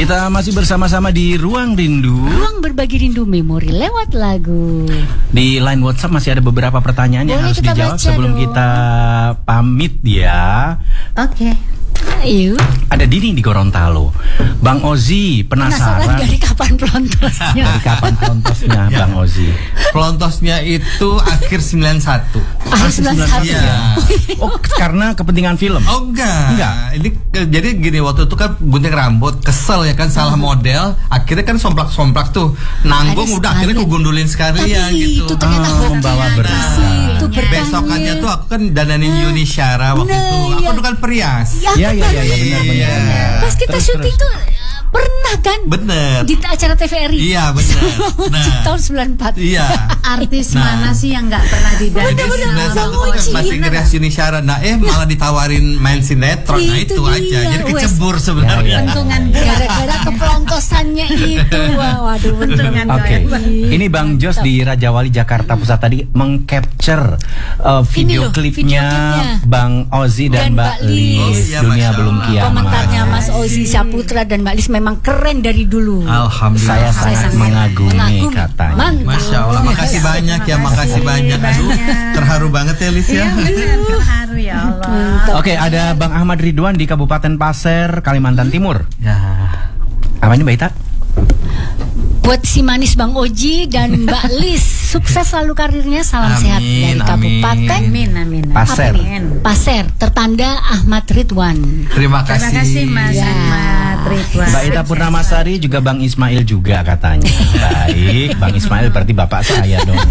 Kita masih bersama-sama di Ruang Rindu. Ruang berbagi rindu memori lewat lagu. Di line WhatsApp masih ada beberapa pertanyaan yang harus dijawab sebelum kita pamit ya. Oke. Ayo. Ada Dini di Gorontalo. Bang Ozi penasaran dari kapan pelontosnya? Dari kapan pelontosnya Bang Ozi? Pelontosnya itu akhir 91. Akhir 91 ya. Oh, karena kepentingan film? Oh enggak. Ini jadi gini, waktu itu kan gunting rambut, kesel ya kan, salah model, akhirnya kan somplak-somplak tuh. Nanggung udah akhirnya aku gundulin sekalian gitu. Itu ternyata membawa berkah. Besokannya tuh aku kan dananin Yuni Syara waktu itu. Aku tuh kan perias. Iya benar. Pas kita syuting tuh pernah kan? Bener. Di acara TVRI. Iya bener. Tahun 94. Iya. Artis mana sih yang nggak pernah didandanin? Bener-bener Bang kan Oji. masih ngerias Yuni Syara. Nah malah ditawarin main sinetron. Nah itu dia. aja. Jadi kecebur sebenarnya. Bentungan Gara-gara kepelontosannya itu. Waduh, bentungan. Oke. Ini Bang Jos di Raja Wali Jakarta Pusat tadi mengcapture video klipnya Bang Ozi dan Mbak Lis. Dunia belum kiamat. Komentarnya Mas Ozi Saputra dan Mbak Lis memang keren dari dulu. Alhamdulillah. Saya sangat mengagumi katanya. Mantap. Masya Allah, makasih banyak ya, makasih banyak. Aduh, terharu banget ya Lis ya. terharu ya Allah. Oke, ada Bang Ahmad Ridwan di Kabupaten Pasir, Kalimantan Timur. Ya. Apa ini Mbak Ita? Buat si manis Bang Oji dan Mbak Lis, sukses selalu karirnya. Salam sehat dari Kabupaten Amin. Pasir. Pasir, tertanda Ahmad Ridwan. Terima kasih. Terima kasih Mas Ahmad Ridwan. Mbak Ita Purnamasari juga Bang Ismail juga katanya. Baik, Bang Ismail berarti bapak saya dong.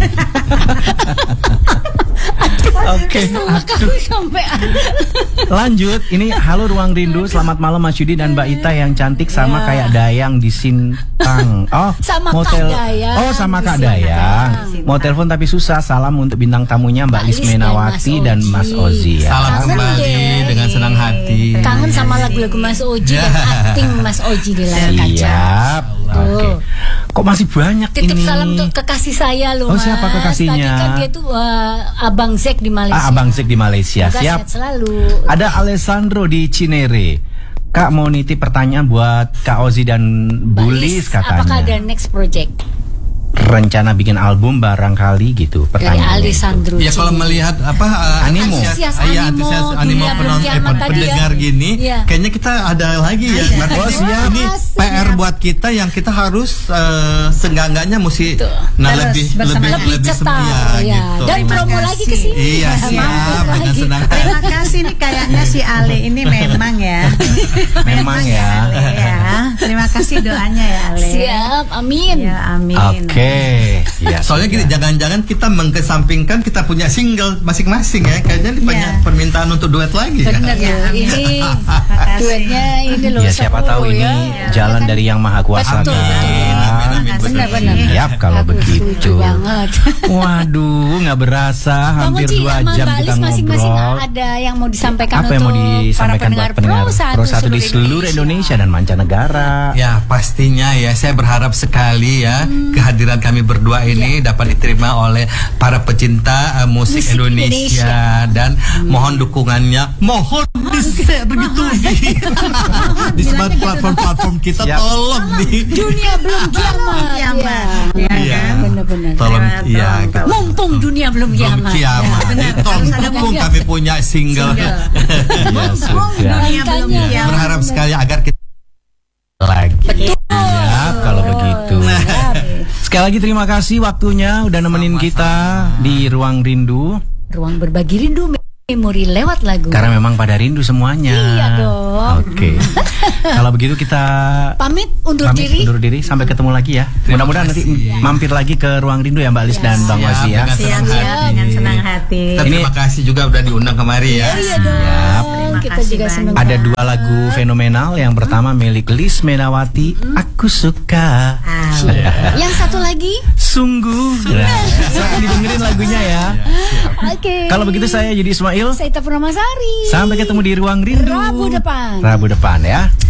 Oke, Sampai lanjut. Ini halo Ruang Rindu, selamat malam Mas Yudi dan Mbak Ita yang cantik sama kayak Dayang di Sintang. Oh, sama motel. Kak Dayang. Oh, sama Kak Dayang. Mau telepon tapi susah. Salam untuk bintang tamunya Mbak Lis Menawati dan Mas Ozi ya. Salam kembali dengan senang hati. Kangen sama lagu-lagu Mas Oji dan akting Mas Oji di layar kaca. Siap. Oke. Kok masih banyak Titip ini? salam untuk kekasih saya loh, Oh, Mas. siapa kekasihnya? Tadi kan dia tuh Abang Zek di Malaysia. Abang Zek di Malaysia. Semoga Siap. sehat selalu. Ada Alessandro di Cinere. Kak mau nitip pertanyaan buat Kak Ozi dan Bulis katanya. Apakah ada next project? Rencana bikin album barangkali gitu. Dari Pertanyaan. Alessandro. Ya kalau melihat Animo. Antusias animo Dunia Belum Kiamat tadi pendengar ya. gini, Iya. kayaknya kita ada lagi ya. Berarti ini PR buat kita yang kita harus seenggak-enggaknya mesti lebih cetar ya. gitu. Dan promo lagi ke sini. Iya, siap dengan senang hati. Terima kasih nih, kayaknya si Ale ini memang ya. Memang ya. Ale, ya. Terima kasih doanya ya Ale. Siap, amin. Ya, amin. Oke. Ya, Soalnya gini, jangan-jangan kita mengkesampingkan kita punya single masing-masing ya. Kayaknya ini banyak permintaan untuk duet lagi ya. Benar ya. Ini duetnya ini loh. Ya siapa tahu ini jalan dari Yang Maha Kuasa. Betul, kan? Benar. Siap kalau begitu. Setuju banget. Waduh, nggak berasa hampir 2 jam kita masing-masing ngobrol. ada yang mau disampaikan Apa yang mau untuk disampaikan buat pendengar Pro 1 di seluruh Indonesia dan mancanegara? Ya pastinya ya, saya berharap sekali ya kehadiran kami berdua ini dapat diterima oleh para pecinta musik Indonesia. Dan mohon dukungannya, mohon begitu di semua platform kita. Siap. Tolong nih. Dunia belum kiamat. Iya. Benar-benar. Tolong iya. Mumpung dunia belum Belum kiamat. kiamat. Tolong dukung kami punya single. Ya sudah. Dunia belum kiamat. Berharap sekali agar kita lagi. Siap kalau begitu. Sekali lagi terima kasih waktunya udah nemenin kita di Ruang Rindu. Ruang berbagi rindu memori lewat lagu. Karena memang pada rindu semuanya. Iya dong. Oke. Kalau begitu kita Pamit undur diri. Sampai ketemu lagi ya. Mudah-mudahan nanti mampir lagi ke Ruang Rindu ya Mbak Lis dan Bang Ozi ya. Dengan senang hati. Terima kasih juga udah diundang kemari ya. Iya dong. Kita juga senang. Ada 2 lagu fenomenal. Yang pertama milik Lis Menawati, Aku Suka. Yang satu lagi Sungguh. Silahkan didengerin lagunya ya. Oke. Kalau begitu saya jadi Ismail. Saya Ita Purnamasari. Sampai ketemu di Ruang Rindu Rabu depan. Rabu depan ya.